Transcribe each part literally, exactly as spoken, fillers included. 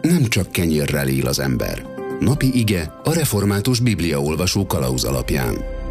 nem csak kenyérrel él az ember. Napi ige a református bibliaolvasó kalauz alapján.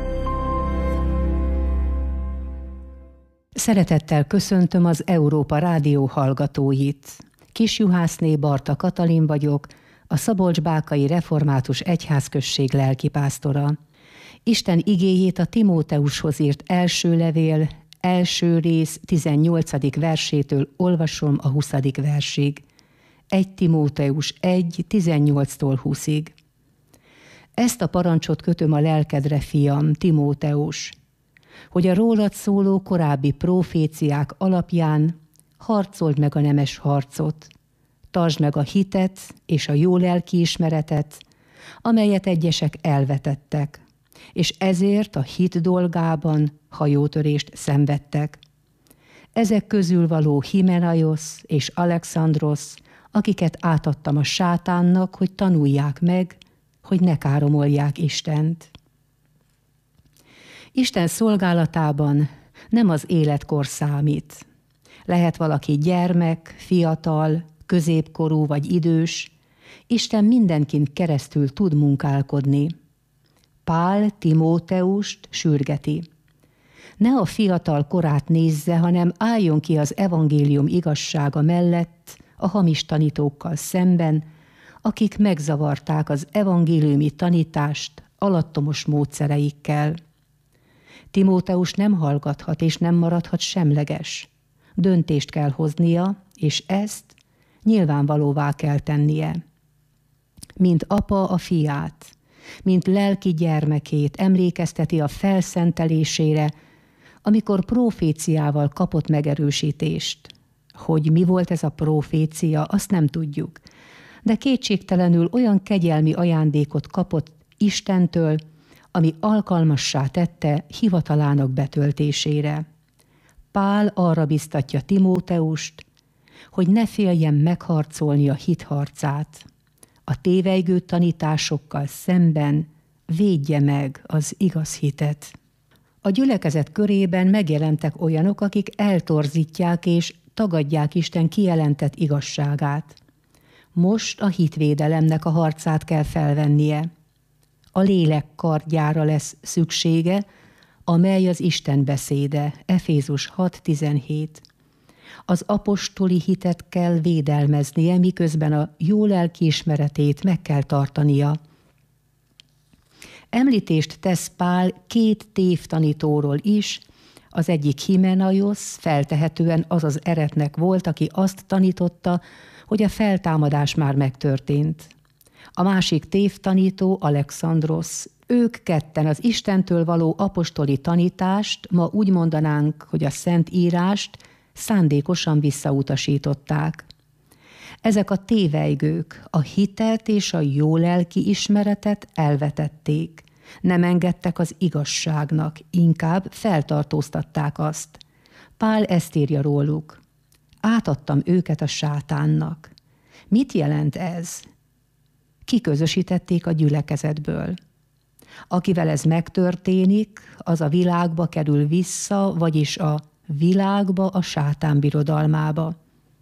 Szeretettel köszöntöm az Európa Rádió hallgatóit. Kisjuhászné Barta Katalin vagyok, a Szabolcs-Bákai Református Egyházközség lelkipásztora. Isten igéjét a Timóteushoz írt első levél, első rész tizennyolcadik versétől olvasom a huszadik versig. egy Timóteus egy tizennyolctól húszig. Ezt a parancsot kötöm a lelkedre, fiam, Timóteus, hogy a rólad szóló korábbi proféciák alapján harcold meg a nemes harcot, tartsd meg a hitet és a jó lelkiismeretet, amelyet egyesek elvetettek, és ezért a hit dolgában hajótörést szenvedtek. Ezek közül való Himenaiosz és Alexandrosz, akiket átadtam a sátánnak, hogy tanulják meg, hogy ne káromolják Istent. Isten szolgálatában nem az életkor számít. Lehet valaki gyermek, fiatal, középkorú vagy idős, Isten mindenkin keresztül tud munkálkodni. Pál Timóteust sürgeti. Ne a fiatal korát nézze, hanem álljon ki az evangélium igazsága mellett a hamis tanítókkal szemben, akik megzavarták az evangéliumi tanítást alattomos módszereikkel. Timóteus nem hallgathat és nem maradhat semleges. Döntést kell hoznia, és ezt nyilvánvalóvá kell tennie. Mint apa a fiát, mint lelki gyermekét emlékezteti a felszentelésére, amikor proféciával kapott megerősítést. Hogy mi volt ez a profécia, azt nem tudjuk, de kétségtelenül olyan kegyelmi ajándékot kapott Istentől, ami alkalmassá tette hivatalának betöltésére. Pál arra biztatja Timóteust, hogy ne féljen megharcolni a hit harcát. A tévejgő tanításokkal szemben védje meg az igaz hitet. A gyülekezet körében megjelentek olyanok, akik eltorzítják és tagadják Isten kijelentett igazságát. Most a hitvédelemnek a harcát kell felvennie. A lélek kardjára lesz szüksége, amely az Isten beszéde, Efézus hat tizenhét. Az apostoli hitet kell védelmeznie, miközben a jó lelkiismeretét meg kell tartania. Említést tesz Pál két tévtanítóról is, az egyik Himenaiosz feltehetően az az eretnek volt, aki azt tanította, hogy a feltámadás már megtörtént. A másik tévtanító Alexandrosz. Ők ketten az Istentől való apostoli tanítást, ma úgy mondanánk, hogy a Szent Írást szándékosan visszautasították. Ezek a tévejgők a hitet és a jó lelki ismeretet elvetették. Nem engedtek az igazságnak, inkább feltartóztatták azt. Pál ezt írja róluk. Átadtam őket a sátánnak. Mit jelent ez? Kiközösítették a gyülekezetből. Akivel ez megtörténik, az a világba kerül vissza, vagyis a világba, a sátán birodalmába.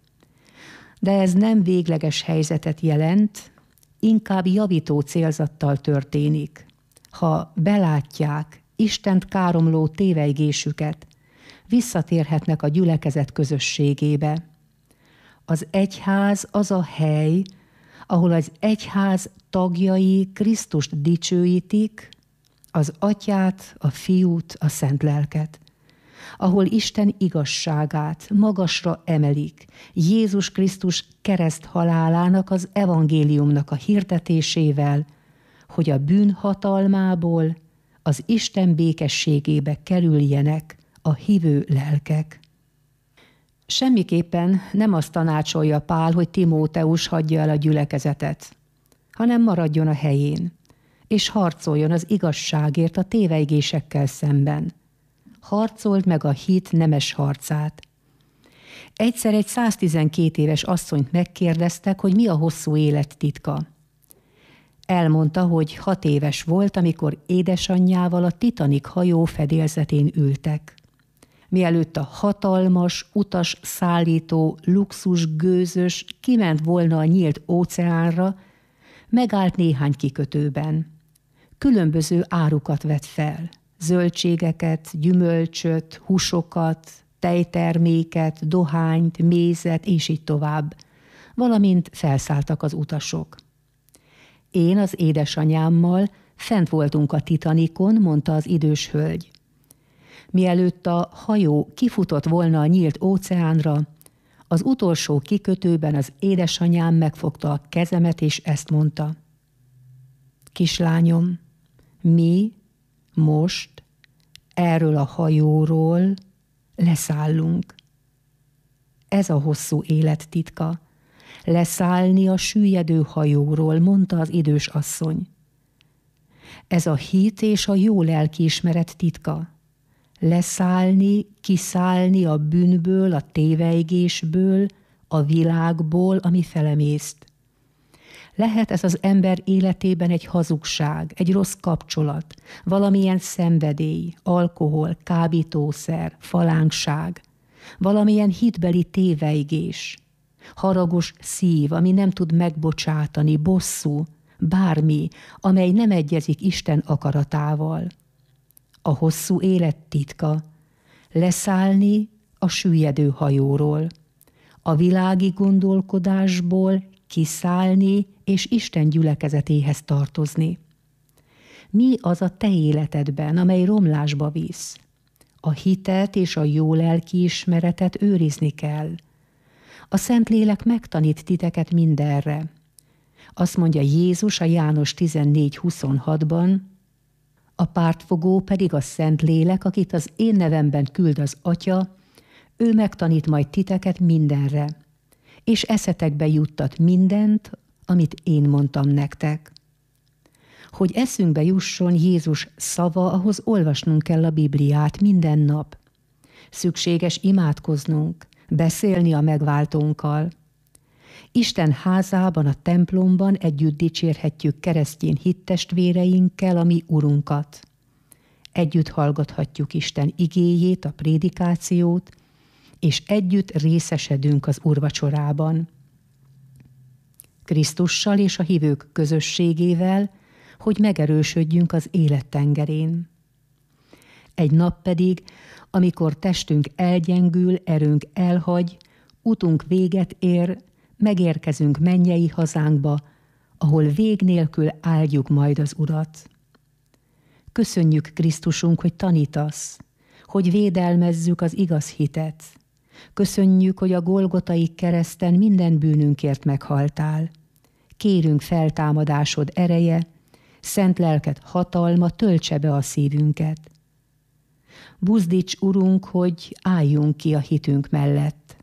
De ez nem végleges helyzetet jelent, inkább javító célzattal történik. Ha belátják Istent káromló tévejgésüket, visszatérhetnek a gyülekezet közösségébe. Az egyház az a hely, ahol az egyház tagjai Krisztust dicsőítik, az Atyát, a Fiút, a Szent Lelket, ahol Isten igazságát magasra emelik, Jézus Krisztus kereszthalálának, az evangéliumnak a hirdetésével, hogy a bűn hatalmából az Isten békességébe kerüljenek a hívő lelkek. Semmiképpen nem azt tanácsolja Pál, hogy Timóteus hagyja el a gyülekezetet, hanem maradjon a helyén, és harcoljon az igazságért a tévejgésekkel szemben. Harcold meg a hit nemes harcát. Egyszer egy száztizenkét éves asszonyt megkérdeztek, hogy mi a hosszú élet titka. Elmondta, hogy hat éves volt, amikor édesanyjával a Titanic hajó fedélzetén ültek. Mielőtt a hatalmas, utas szállító, luxus gőzös kiment volna a nyílt óceánra, megállt néhány kikötőben. Különböző árukat vett fel. Zöldségeket, gyümölcsöt, húsokat, tejterméket, dohányt, mézet, és így tovább, valamint felszálltak az utasok. Én az édesanyámmal fent voltunk a Titanicon, mondta az idős hölgy. Mielőtt a hajó kifutott volna a nyílt óceánra, az utolsó kikötőben az édesanyám megfogta a kezemet, és ezt mondta. Kislányom, mi most erről a hajóról leszállunk. Ez a hosszú élet titka. Leszállni a süllyedő hajóról, mondta az idős asszony. Ez a hit és a jó lelkiismeret titka. Leszállni, kiszállni a bűnből, a tévejgésből, a világból, ami felemészt. Lehet ez az ember életében egy hazugság, egy rossz kapcsolat, valamilyen szenvedély, alkohol, kábítószer, falánkság, valamilyen hitbeli tévejgés, haragos szív, ami nem tud megbocsátani, bosszú, bármi, amely nem egyezik Isten akaratával. A hosszú élet titka, leszállni a süllyedő hajóról, a világi gondolkodásból kiszállni és Isten gyülekezetéhez tartozni. Mi az a te életedben, amely romlásba visz? A hitet és a jó lelkiismeretet őrizni kell. A Szentlélek megtanít titeket mindenre. Azt mondja Jézus a János tizennégy huszonhatban, a pártfogó pedig a Szentlélek, akit az én nevemben küld az Atya, ő megtanít majd titeket mindenre, és eszetekbe juttat mindent, amit én mondtam nektek. Hogy eszünkbe jusson Jézus szava, ahhoz olvasnunk kell a Bibliát minden nap. Szükséges imádkoznunk, beszélni a megváltónkkal. Isten házában, a templomban együtt dicsérhetjük keresztény hittestvéreinkkel a mi Urunkat. Együtt hallgathatjuk Isten igéjét, a prédikációt, és együtt részesedünk az úrvacsorában. Krisztussal és a hívők közösségével, hogy megerősödjünk az élettengerén. Egy nap pedig, amikor testünk elgyengül, erőnk elhagy, utunk véget ér, megérkezünk mennyei hazánkba, ahol vég nélkül áldjuk majd az Urat. Köszönjük, Krisztusunk, hogy tanítasz, hogy védelmezzük az igaz hitet. Köszönjük, hogy a Golgotai kereszten minden bűnünkért meghaltál. Kérünk, feltámadásod ereje, szent lelked hatalma töltse be a szívünket. Buzdíts, Urunk, hogy álljunk ki a hitünk mellett.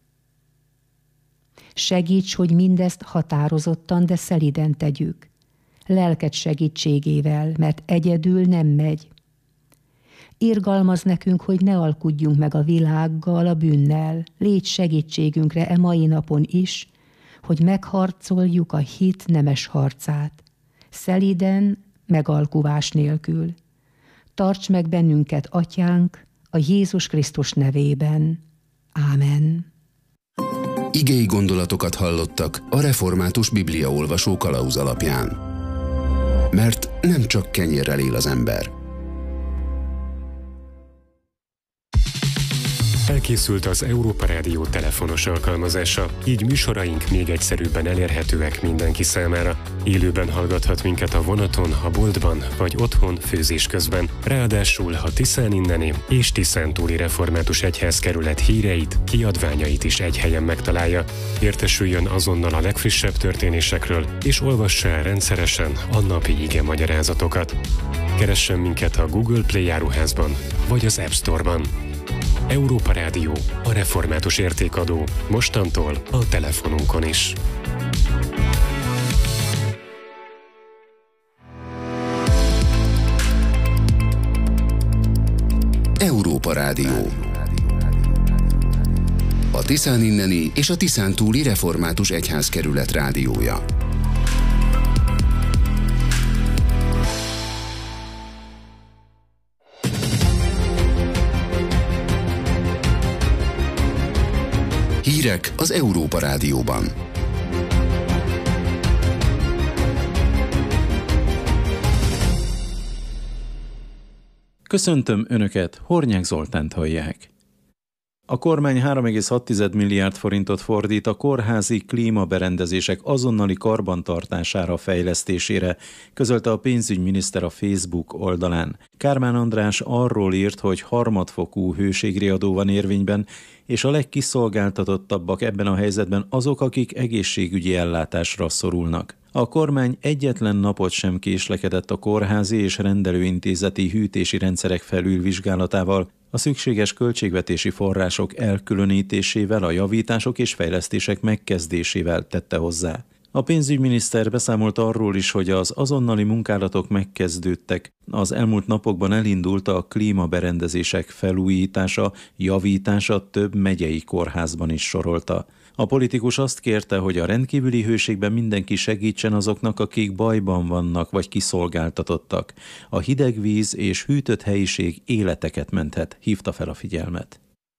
Segíts, hogy mindezt határozottan, de szeliden tegyük. Lelked segítségével, mert egyedül nem megy. Irgalmaz nekünk, hogy ne alkudjunk meg a világgal, a bűnnel. Légy segítségünkre e mai napon is, hogy megharcoljuk a hit nemes harcát. Szeliden, megalkuvás nélkül. Tarts meg bennünket, Atyánk, a Jézus Krisztus nevében. Ámen. Igei gondolatokat hallottak a Református Bibliaolvasó kalauz alapján. Mert nem csak kenyérrel él az ember. Elkészült az Európa Rádió telefonos alkalmazása, így műsoraink még egyszerűbben elérhetőek mindenki számára. Élőben hallgathat minket a vonaton, a boltban vagy otthon főzés közben. Ráadásul a Tiszán inneni és Tiszántúli Református Egyházkerület híreit, kiadványait is egy helyen megtalálja. Értesüljön azonnal a legfrissebb történésekről, és olvassa el rendszeresen a napi ige magyarázatokat. Keressen minket a Google Play áruházban vagy az App Store-ban. Európa Rádió, a református értékadó, mostantól a telefonunkon is. Európa Rádió. A Tiszán inneni és a Tiszántúli Református Egyházkerület rádiója. Hírek az Európa Rádióban. Köszöntöm Önöket, Hornyák Zoltánt hallják. A kormány három egész hat milliárd forintot fordít a kórházi klímaberendezések azonnali karbantartására, fejlesztésére, közölte a pénzügyminiszter a Facebook oldalán. Kármán András arról írt, hogy harmadfokú hőségriadó van érvényben, és a legkiszolgáltatottabbak ebben a helyzetben azok, akik egészségügyi ellátásra szorulnak. A kormány egyetlen napot sem késlekedett a kórházi és rendelőintézeti hűtési rendszerek felülvizsgálatával, a szükséges költségvetési források elkülönítésével, a javítások és fejlesztések megkezdésével, tette hozzá. A pénzügyminiszter beszámolt arról is, hogy az azonnali munkálatok megkezdődtek. Az elmúlt napokban elindult a klímaberendezések felújítása, javítása, több megyei kórházban is sorolta. A politikus azt kérte, hogy a rendkívüli hőségben mindenki segítsen azoknak, akik bajban vannak vagy kiszolgáltatottak. A hideg víz és hűtött helyiség életeket menthet, hívta fel a figyelmet.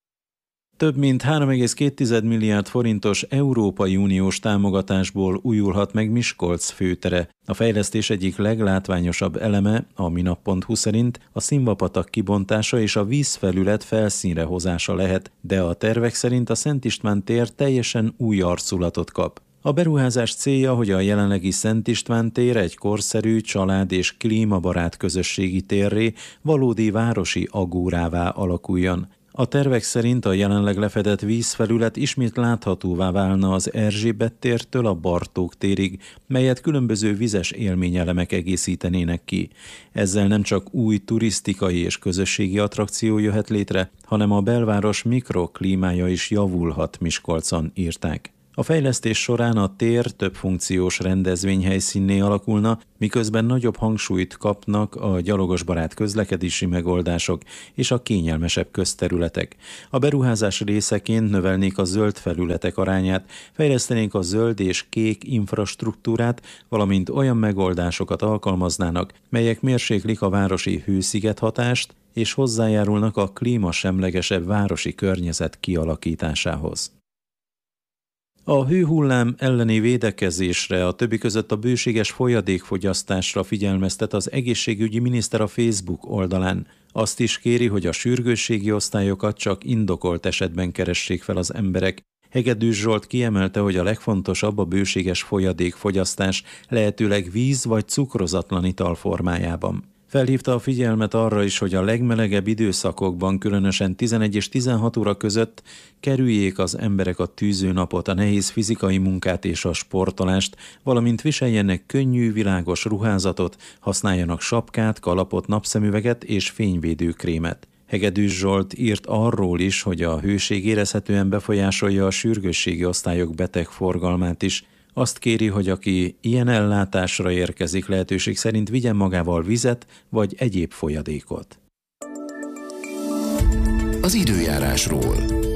Több mint három egész két milliárd forintos Európai Uniós támogatásból újulhat meg Miskolc főtere. A fejlesztés egyik leglátványosabb eleme, a minap pont hu szerint a Szimvapatak kibontása és a vízfelület felszínre hozása lehet, de a tervek szerint a Szent István tér teljesen új arculatot kap. A beruházás célja, hogy a jelenlegi Szent István tér egy korszerű, család- és klímabarát közösségi térré, valódi városi agórává alakuljon. A tervek szerint a jelenleg lefedett vízfelület ismét láthatóvá válna az Erzsébet tértől a Bartók térig, melyet különböző vizes élményelemek egészítenének ki. Ezzel nem csak új turisztikai és közösségi attrakció jöhet létre, hanem a belváros mikroklímája is javulhat Miskolcon, írták. A fejlesztés során a tér több funkciós rendezvényhelyszínné alakulna, miközben nagyobb hangsúlyt kapnak a gyalogosbarát közlekedési megoldások és a kényelmesebb közterületek. A beruházás részeként növelnék a zöld felületek arányát, fejlesztenék a zöld és kék infrastruktúrát, valamint olyan megoldásokat alkalmaznának, melyek mérséklik a városi hőszigethatást és hozzájárulnak a klímasemlegesebb városi környezet kialakításához. A hőhullám elleni védekezésre, a többi között a bőséges folyadékfogyasztásra figyelmeztet az egészségügyi miniszter a Facebook oldalán. Azt is kéri, hogy a sürgősségi osztályokat csak indokolt esetben keressék fel az emberek. Hegedűs Zsolt kiemelte, hogy a legfontosabb a bőséges folyadékfogyasztás, lehetőleg víz vagy cukrozatlan ital formájában. Felhívta a figyelmet arra is, hogy a legmelegebb időszakokban, különösen tizenegy és tizenhat óra között kerüljék az emberek a tűzőnapot, a nehéz fizikai munkát és a sportolást, valamint viseljenek könnyű, világos ruházatot, használjanak sapkát, kalapot, napszemüveget és fényvédőkrémet. Hegedűs Zsolt írt arról is, hogy a hőség érezhetően befolyásolja a sürgősségi osztályok betegforgalmát is. Azt kéri, hogy aki ilyen ellátásra érkezik, lehetőség szerint vigyen magával vizet vagy egyéb folyadékot. Az időjárásról.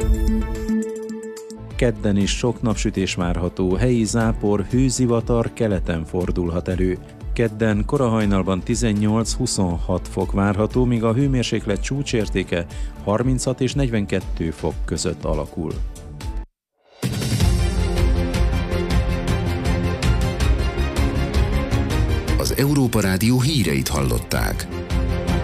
Kedden is sok napsütés várható, helyi zápor, hőzivatar keleten fordulhat elő. Kedden korahajnalban tizennyolc-huszonhat fok várható, míg a hőmérséklet csúcsértéke harminchat és negyvenkettő fok között alakul. Az Európa Rádió híreit hallották.